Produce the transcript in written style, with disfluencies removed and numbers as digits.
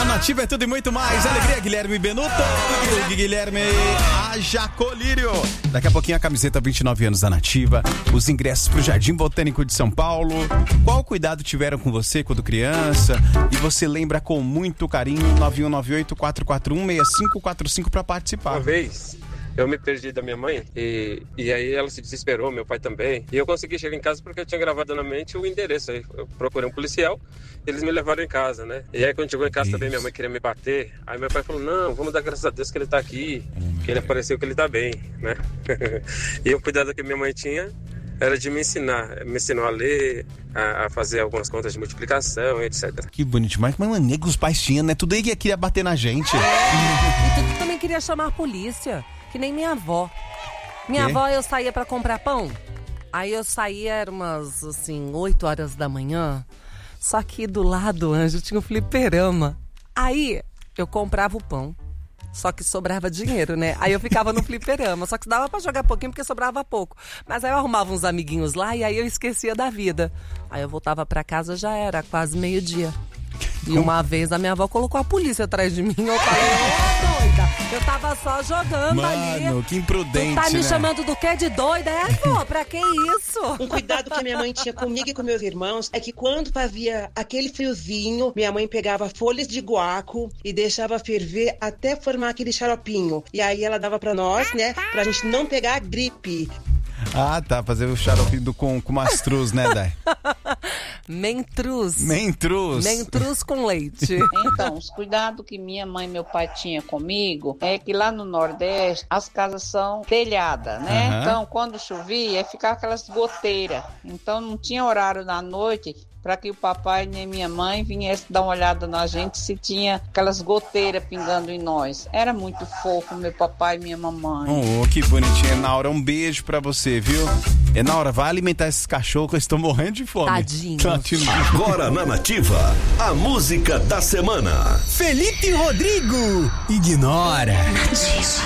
A Nativa é tudo e muito mais. Alegria, Guilherme Benuto. Guilherme Ajacolírio. Daqui a pouquinho a camiseta 29 anos da Nativa. Os ingressos pro Jardim Botânico de São Paulo. Qual cuidado tiveram com você quando criança? E você lembra com muito carinho. 9198-441-6545 pra participar. Uma vez eu me perdi da minha mãe e aí ela se desesperou, meu pai também. E eu consegui chegar em casa porque eu tinha gravado na mente o endereço. Aí eu procurei um policial, eles me levaram em casa, né? E aí quando chegou em casa também minha mãe queria me bater. Aí meu pai falou, não, vamos dar graças a Deus que ele tá aqui, que ele apareceu, que ele tá bem, né? E o cuidado que minha mãe tinha era de me ensinou a ler, a fazer algumas contas de multiplicação, etc. Que bonito, mas mania que os pais tinham, né? Tudo aí que queria bater na gente. E tudo também queria chamar a polícia. Que nem minha avó. Minha avó, eu saía pra comprar pão. Aí eu saía, era umas, 8 horas da manhã. Só que do lado, Anjo, tinha um fliperama. Aí eu comprava o pão. Só que sobrava dinheiro, né? Aí eu ficava no fliperama. Só que dava pra jogar pouquinho porque sobrava pouco. Mas aí eu arrumava uns amiguinhos lá e aí eu esquecia da vida. Aí eu voltava pra casa, já era quase meio-dia. E uma vez a minha avó colocou a polícia atrás de mim. Eu falei, doida, eu tava só jogando ali. Mano, que imprudente, tu tá me né? chamando do quê? De doida? Pô, pra que isso? Um cuidado que a minha mãe tinha comigo e com meus irmãos é que quando havia aquele friozinho, minha mãe pegava folhas de guaco e deixava ferver até formar aquele xaropinho. E aí ela dava pra nós, né, pra gente não pegar a gripe. Ah, tá, fazer o xaropinho com mastruz, né, Dai? Mentruz. Mentruz. Mentruz com leite. Então, os cuidados que minha mãe e meu pai tinham comigo é que lá no Nordeste as casas são telhadas, né? Uhum. Então, quando chovia, ficava aquelas goteiras. Então, não tinha horário da noite para que o papai nem minha mãe viesse dar uma olhada na gente se tinha aquelas goteiras pingando em nós. Era muito fofo, meu papai e minha mamãe. Oh, que bonitinha, Enaura. Um beijo pra você, viu? Enaura, vai alimentar esses cachorros que eu estou morrendo de fome. Tadinho. Agora na Nativa, a música da semana. Felipe Rodrigo, ignora.